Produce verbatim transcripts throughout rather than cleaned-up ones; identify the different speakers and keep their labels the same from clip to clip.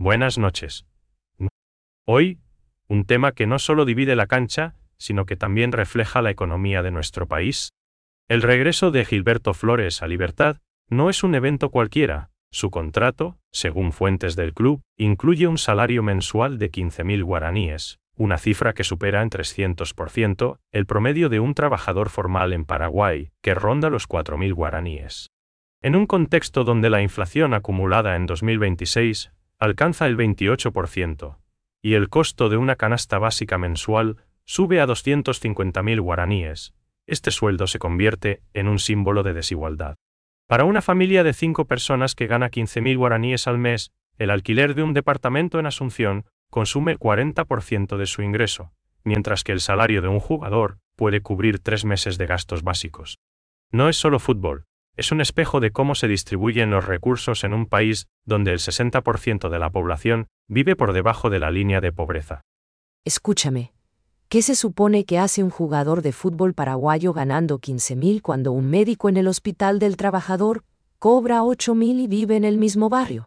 Speaker 1: Buenas noches. Hoy, un tema que no solo divide la cancha, sino que también refleja la economía de nuestro país. El regreso de Gilberto Flores a Libertad no es un evento cualquiera. Su contrato, según fuentes del club, incluye un salario mensual de quince mil guaraníes, una cifra que supera en trescientos por ciento el promedio de un trabajador formal en Paraguay, que ronda los cuatro mil guaraníes. En un contexto donde la inflación acumulada en dos mil veintiséis alcanza el veintiocho por ciento, y el costo de una canasta básica mensual sube a doscientos cincuenta mil guaraníes, este sueldo se convierte en un símbolo de desigualdad. Para una familia de cinco personas que gana quince mil guaraníes al mes, el alquiler de un departamento en Asunción consume el cuarenta por ciento de su ingreso, mientras que el salario de un jugador puede cubrir tres meses de gastos básicos. No es solo fútbol, es un espejo de cómo se distribuyen los recursos en un país donde el sesenta por ciento de la población vive por debajo de la línea de pobreza.
Speaker 2: Escúchame. ¿Qué se supone que hace un jugador de fútbol paraguayo ganando quince mil cuando un médico en el Hospital del Trabajador cobra ocho mil y vive en el mismo barrio?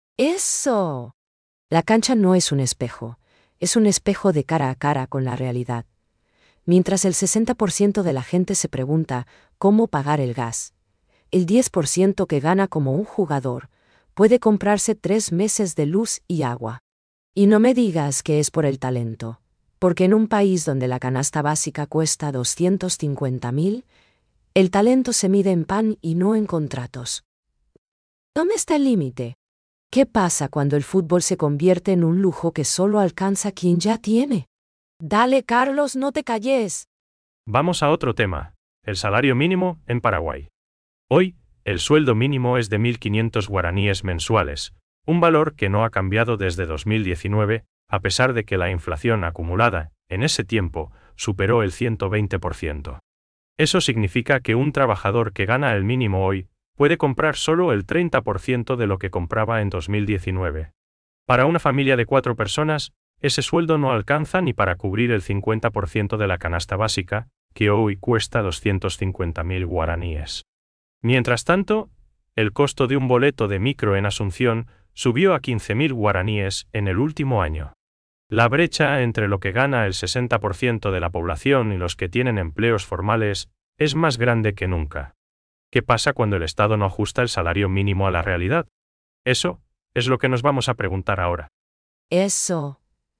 Speaker 2: ¡Eso! La cancha no es un espejo, es un espejo de cara a cara con la realidad. Mientras el sesenta por ciento de la gente se pregunta cómo pagar el gas, el diez por ciento que gana como un jugador puede comprarse tres meses de luz y agua. Y no me digas que es por el talento. Porque en un país donde la canasta básica cuesta doscientos cincuenta mil, el talento se mide en pan y no en contratos. ¿Dónde está el límite? ¿Qué pasa cuando el fútbol se convierte en un lujo que solo alcanza quien ya tiene? Dale, Carlos, no te calles.
Speaker 1: Vamos a otro tema, el salario mínimo en Paraguay. Hoy, el sueldo mínimo es de mil quinientos guaraníes mensuales, un valor que no ha cambiado desde dos mil diecinueve, a pesar de que la inflación acumulada, en ese tiempo, superó el ciento veinte por ciento. Eso significa que un trabajador que gana el mínimo hoy puede comprar solo el treinta por ciento de lo que compraba en dos mil diecinueve. Para una familia de cuatro personas, ese sueldo no alcanza ni para cubrir el cincuenta por ciento de la canasta básica, que hoy cuesta doscientos cincuenta mil guaraníes. Mientras tanto, el costo de un boleto de micro en Asunción subió a quince mil guaraníes en el último año. La brecha entre lo que gana el sesenta por ciento de la población y los que tienen empleos formales es más grande que nunca. ¿Qué pasa cuando el Estado no ajusta el salario mínimo a la realidad? Eso es lo que nos vamos a preguntar ahora.
Speaker 2: Eso.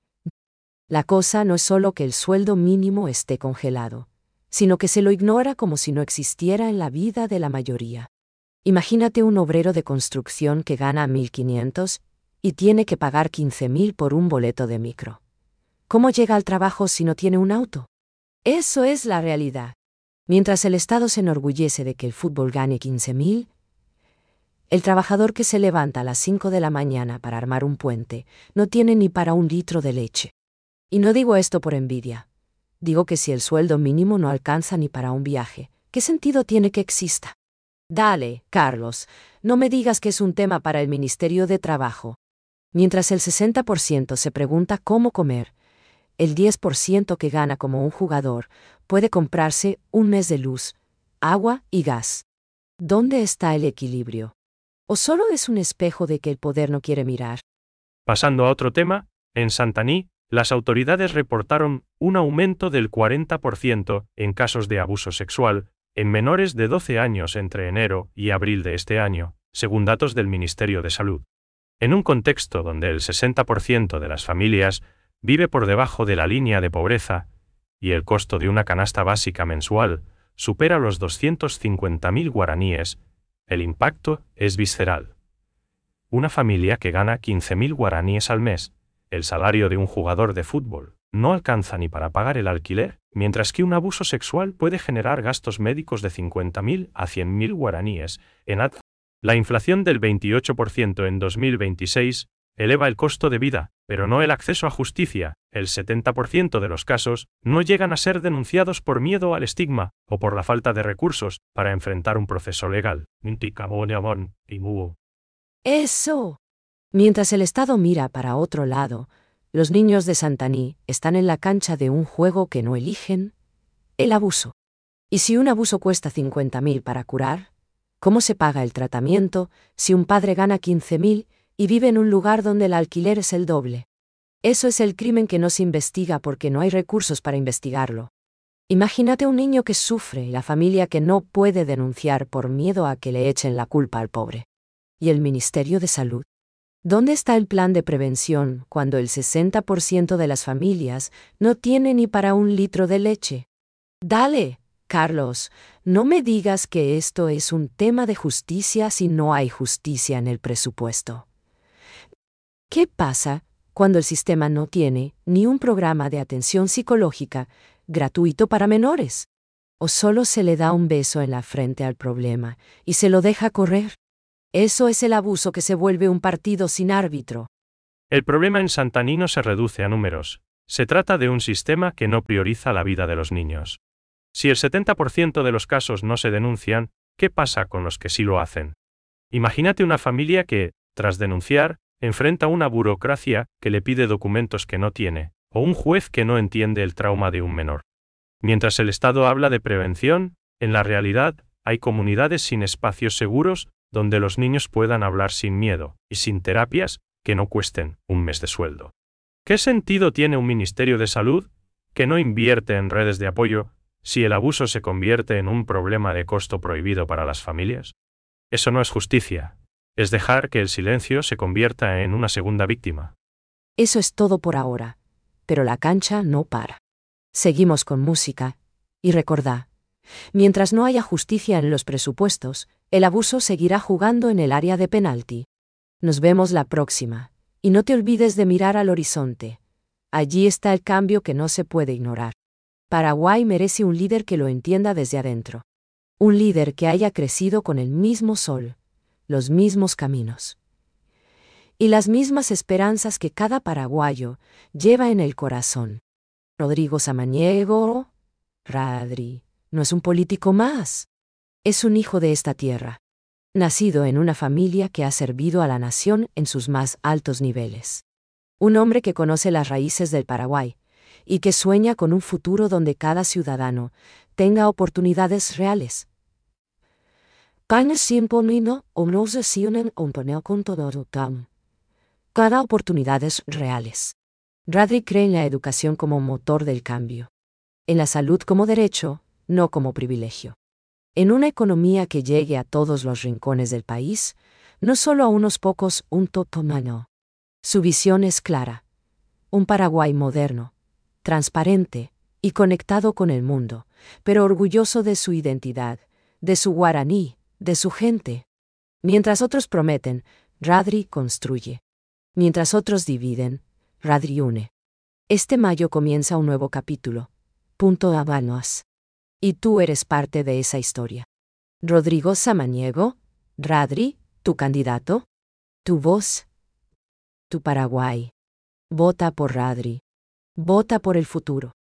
Speaker 2: La cosa no es solo que el sueldo mínimo esté congelado, sino que se lo ignora como si no existiera en la vida de la mayoría. Imagínate un obrero de construcción que gana mil quinientos y tiene que pagar quince mil por un boleto de micro. ¿Cómo llega al trabajo si no tiene un auto? Eso es la realidad. Mientras el Estado se enorgullece de que el fútbol gane quince mil, el trabajador que se levanta a las cinco de la mañana para armar un puente no tiene ni para un litro de leche. Y no digo esto por envidia. Digo que si el sueldo mínimo no alcanza ni para un viaje, ¿qué sentido tiene que exista? Dale, Carlos, no me digas que es un tema para el Ministerio de Trabajo. Mientras el sesenta por ciento se pregunta cómo comer, el diez por ciento que gana como un jugador puede comprarse un mes de luz, agua y gas. ¿Dónde está el equilibrio? ¿O solo es un espejo de que el poder no quiere mirar?
Speaker 1: Pasando a otro tema, en Santaní, las autoridades reportaron un aumento del cuarenta por ciento en casos de abuso sexual en menores de doce años entre enero y abril de este año, según datos del Ministerio de Salud. En un contexto donde el sesenta por ciento de las familias vive por debajo de la línea de pobreza y el costo de una canasta básica mensual supera los doscientos cincuenta mil guaraníes, el impacto es visceral. Una familia que gana quince mil guaraníes al mes, el salario de un jugador de fútbol, no alcanza ni para pagar el alquiler, mientras que un abuso sexual puede generar gastos médicos de cincuenta mil a cien mil guaraníes. En at La inflación del veintiocho por ciento en dos mil veintiséis eleva el costo de vida, pero no el acceso a justicia. El setenta por ciento de los casos no llegan a ser denunciados por miedo al estigma o por la falta de recursos para enfrentar un proceso legal.
Speaker 2: Eso. Mientras el Estado mira para otro lado, los niños de Santaní están en la cancha de un juego que no eligen, el abuso. ¿Y si un abuso cuesta cincuenta mil para curar? ¿Cómo se paga el tratamiento si un padre gana quince mil y vive en un lugar donde el alquiler es el doble. Eso es el crimen que no se investiga porque no hay recursos para investigarlo. Imagínate un niño que sufre y la familia que no puede denunciar por miedo a que le echen la culpa al pobre. ¿Y el Ministerio de Salud? ¿Dónde está el plan de prevención cuando el sesenta por ciento de las familias no tiene ni para un litro de leche? Dale, Carlos, no me digas que esto es un tema de justicia si no hay justicia en el presupuesto. ¿Qué pasa cuando el sistema no tiene ni un programa de atención psicológica gratuito para menores? ¿O solo se le da un beso en la frente al problema y se lo deja correr? Eso es el abuso que se vuelve un partido sin árbitro.
Speaker 1: El problema en Santaní no se reduce a números. Se trata de un sistema que no prioriza la vida de los niños. Si el setenta por ciento de los casos no se denuncian, ¿qué pasa con los que sí lo hacen? Imagínate una familia que, tras denunciar, enfrenta una burocracia que le pide documentos que no tiene, o un juez que no entiende el trauma de un menor. Mientras el Estado habla de prevención, en la realidad, hay comunidades sin espacios seguros donde los niños puedan hablar sin miedo, y sin terapias que no cuesten un mes de sueldo. ¿Qué sentido tiene un Ministerio de Salud que no invierte en redes de apoyo si el abuso se convierte en un problema de costo prohibido para las familias? Eso no es justicia, es dejar que el silencio se convierta en una segunda víctima.
Speaker 2: Eso es todo por ahora, pero la cancha no para. Seguimos con música, y recordá, mientras no haya justicia en los presupuestos, el abuso seguirá jugando en el área de penalti. Nos vemos la próxima, y no te olvides de mirar al horizonte. Allí está el cambio que no se puede ignorar. Paraguay merece un líder que lo entienda desde adentro. Un líder que haya crecido con el mismo sol, los mismos caminos y las mismas esperanzas que cada paraguayo lleva en el corazón. Rodrigo Samaniego, Radri, no es un político más. Es un hijo de esta tierra, nacido en una familia que ha servido a la nación en sus más altos niveles. Un hombre que conoce las raíces del Paraguay y que sueña con un futuro donde cada ciudadano tenga oportunidades reales. Cada oportunidades reales. Radri cree en la educación como motor del cambio. En la salud como derecho, no como privilegio. En una economía que llegue a todos los rincones del país, no solo a unos pocos, un totomano. Su visión es clara. Un Paraguay moderno, transparente y conectado con el mundo, pero orgulloso de su identidad, de su guaraní, de su gente. Mientras otros prometen, Radri construye. Mientras otros dividen, Radri une. Este mayo comienza un nuevo capítulo. Punto Habanos. Y tú eres parte de esa historia. Rodrigo Samaniego, Radri, tu candidato, tu voz, tu Paraguay. Vota por Radri. Vota por el futuro.